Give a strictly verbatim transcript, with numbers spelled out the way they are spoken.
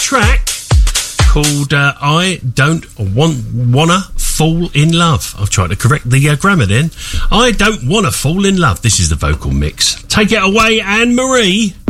track called uh, I Don't Want Wanna Fall in Love. I've tried to correct the uh, grammar then. I Don't Wanna Fall in Love. This is the vocal mix. Take it away, Anne-Marie.